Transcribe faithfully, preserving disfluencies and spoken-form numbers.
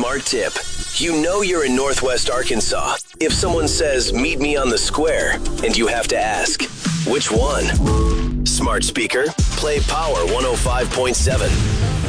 smart tip. You know you're in Northwest Arkansas if someone says, meet me on the square, and you have to ask, which one? Smart speaker, play Power one oh five point seven.